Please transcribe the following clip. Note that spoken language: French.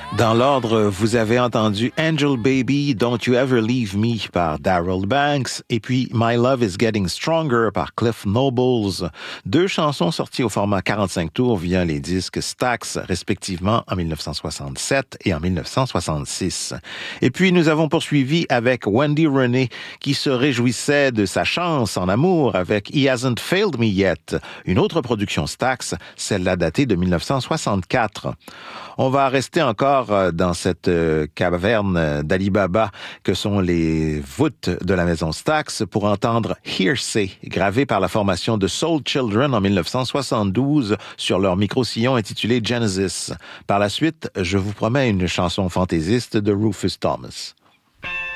Dans l'ordre, vous avez entendu Angel Baby, Don't You Ever Leave Me par Darryl Banks et puis My Love Is Getting Stronger par Cliff Nobles. Deux chansons sorties au format 45 tours via les disques Stax, respectivement en 1967 et en 1966. Et puis nous avons poursuivi avec Wendy Renée qui se réjouissait de sa chance en amour avec He Hasn't Failed Me Yet, une autre production Stax, celle-là datée de 1964. On va rester encore dans cette caverne d'Ali Baba que sont les voûtes de la maison Stax pour entendre Hearsay, gravé par la formation de Soul Children en 1972 sur leur micro-sillon intitulé Genesis. Par la suite, je vous promets une chanson fantaisiste de Rufus Thomas.